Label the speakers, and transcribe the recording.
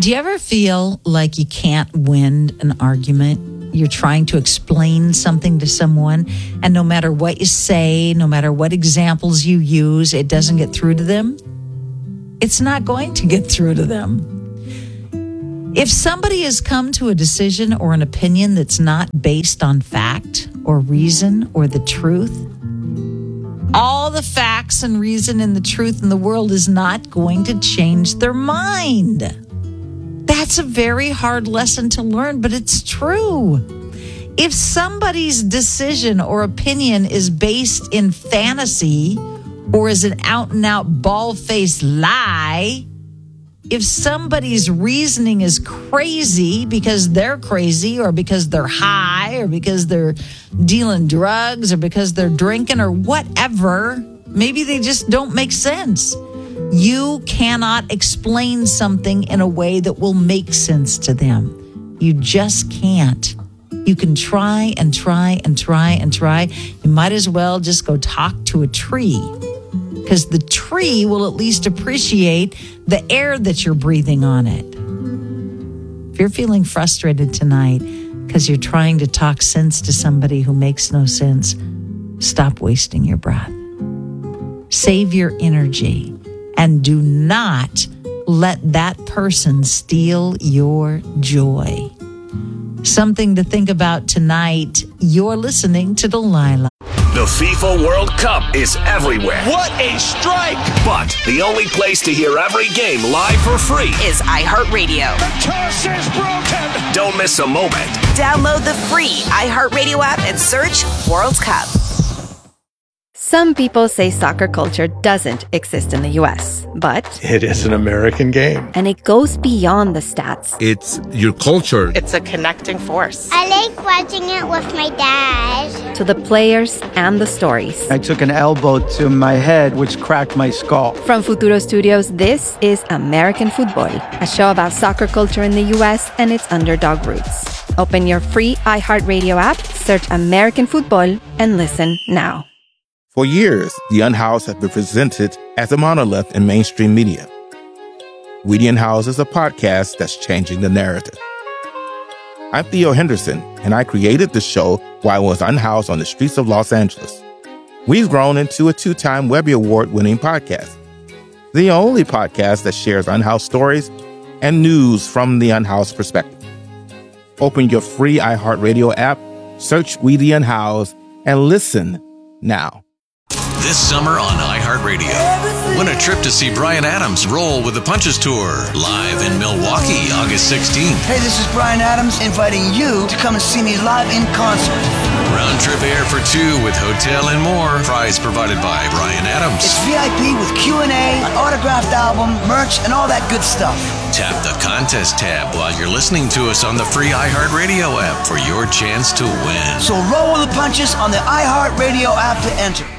Speaker 1: Do you ever feel like you can't win an argument? You're trying to explain something to someone, and no matter what you say, no matter what examples you use, it doesn't get through to them? It's not going to get through to them. If somebody has come to a decision or an opinion that's not based on fact or reason or the truth, all the facts and reason and the truth in the world is not going to change their mind. That's a very hard lesson to learn, but it's true. If somebody's decision or opinion is based in fantasy or is an out-and-out bald-faced lie, if somebody's reasoning is crazy because they're crazy or because they're high or because they're dealing drugs or because they're drinking or whatever, maybe they just don't make sense. You cannot explain something in a way that will make sense to them. You just can't. You can try and try and try and try. You might as well just go talk to a tree, because the tree will at least appreciate the air that you're breathing on it. If you're feeling frustrated tonight because you're trying to talk sense to somebody who makes no sense, stop wasting your breath. Save your energy and do not let that person steal your joy. Something to think about tonight. You're listening to Delilah.
Speaker 2: The FIFA World Cup is everywhere.
Speaker 3: What a strike!
Speaker 2: But the only place to hear every game live for free
Speaker 4: is iHeartRadio.
Speaker 3: The toss is broken!
Speaker 2: Don't miss a moment.
Speaker 4: Download the free iHeartRadio app and search World Cup.
Speaker 5: Some people say soccer culture doesn't exist in the U.S., but
Speaker 6: it is an American game.
Speaker 5: And it goes beyond the stats.
Speaker 7: It's your culture.
Speaker 8: It's a connecting force.
Speaker 9: I like watching it with my dad.
Speaker 5: To the players and the stories.
Speaker 10: I took an elbow to my head, which cracked my skull.
Speaker 5: From Futuro Studios, this is American Football, a show about soccer culture in the U.S. and its underdog roots. Open your free iHeartRadio app, search American Football, and listen now.
Speaker 7: For years, The Unhoused have been presented as a monolith in mainstream media. We The Unhoused is a podcast that's changing the narrative. I'm Theo Henderson, and I created the show while I was unhoused on the streets of Los Angeles. We've grown into a 2-time Webby Award-winning podcast, the only podcast that shares unhoused stories and news from the unhoused perspective. Open your free iHeartRadio app, search We The Unhoused, and listen now.
Speaker 11: This summer on iHeartRadio, win a trip to see Bryan Adams roll with the Punches Tour, live in Milwaukee, August 16th.
Speaker 12: Hey, this is Bryan Adams inviting you to come and see me live in concert.
Speaker 11: Round trip air for 2 with hotel and more. Prize provided by Bryan Adams.
Speaker 12: It's VIP with Q&A, an autographed album, merch, and all that good stuff.
Speaker 11: Tap the contest tab while you're listening to us on the free iHeartRadio app for your chance to win.
Speaker 12: So roll with the punches on the iHeartRadio app to enter.